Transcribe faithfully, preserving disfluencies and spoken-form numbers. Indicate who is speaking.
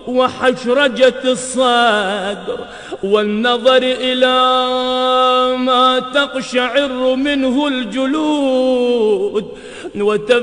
Speaker 1: وحشرجة الصدر، والنظر إلى ما تقشعر منه الجلود،